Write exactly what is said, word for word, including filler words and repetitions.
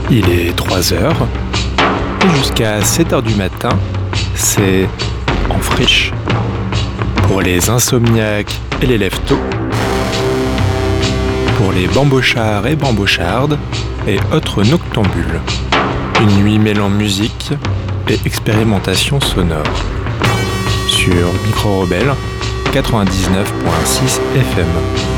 Il est trois heures et jusqu'à sept heures du matin, c'est en friche. Pour les insomniaques et les lève-tôt, pour les bambochards et bambochardes et autres noctambules. Une nuit mêlant musique et expérimentation sonore. Sur Micro Rebelle quatre-vingt-dix-neuf virgule six F M.